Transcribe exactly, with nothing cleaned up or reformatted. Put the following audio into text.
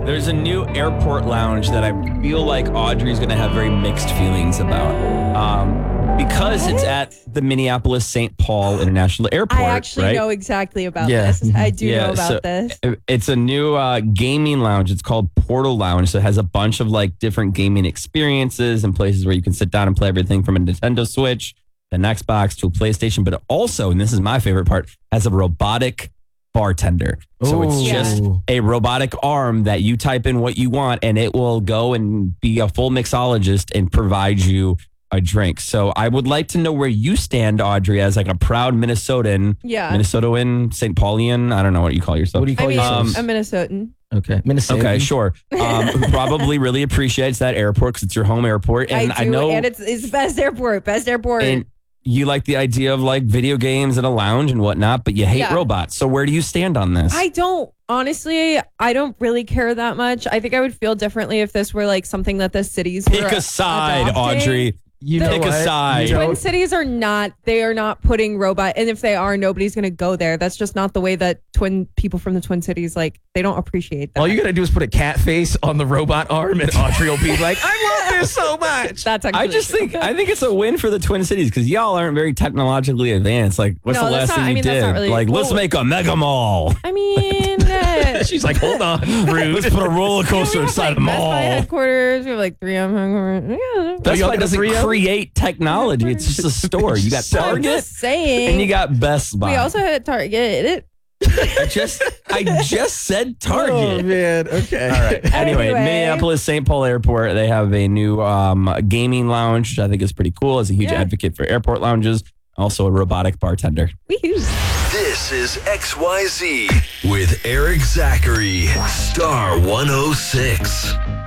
There's a new airport lounge that I feel like Audrey's going to have very mixed feelings about. Um, because what? It's at the Minneapolis Saint Paul International Airport. I actually right? know exactly about yeah. this. I do yeah, know about so this. It's a new uh, gaming lounge. It's called Portal Lounge. So it has a bunch of like different gaming experiences and places where you can sit down and play everything from a Nintendo Switch, an Xbox to a PlayStation. But it also, and this is my favorite part, has a robotic bartender. So Ooh. it's just Yeah. a robotic arm that you type in what you want and it will go and be a full mixologist and provide you a drink. So I would like to know where you stand, Audrey, as like a proud Minnesotan. Yeah. Minnesotan, Saint Paulian. I don't know what you call yourself. What do you call I mean, yourself? a Minnesotan. Okay. Minnesota. Okay, sure. Um, who probably really appreciates that airport because it's your home airport. And I do, I know, and it's it's the best airport, best airport. and you like the idea of like video games and a lounge and whatnot, but you hate Yeah. robots. So where do you stand on this? I don't, honestly, I don't really care that much. I think I would feel differently if this were like something that the cities Pick were a side, adopting. Audrey. You The- know Pick what? a side. You know- Twin Cities are not, they are not putting robot, and if they are, nobody's going to go there. That's just not the way that twin people from the Twin Cities, like, they don't appreciate that. all you gotta do is put a cat face on the robot arm, and Audrey will be like, "I love this so much." That's actually I just true. think I think it's a win for the Twin Cities because y'all aren't very technologically advanced. Like, what's No, the that's last not- thing I you mean, that's did? not really- like, let's well- make a mega mall. I mean, uh, She's like, "Hold on, rude." Let's put a roller we coaster have, inside like, a Best Buy mall. headquarters. We have like three M headquarters. Yeah. Best y'all Buy got a doesn't three M? create technology. It's just a store. You got So- I'm Target just saying. and you got Best Buy. we also had Target. It. I just I just said Target. Oh man. Okay. All right. Anyway, Anyway. Minneapolis Saint Paul Airport, they have a new um, gaming lounge, which I think is pretty cool. As a huge Yeah. advocate for airport lounges, also a robotic bartender. Woohoo. This is X Y Z with Eric Zachary, Star one oh six.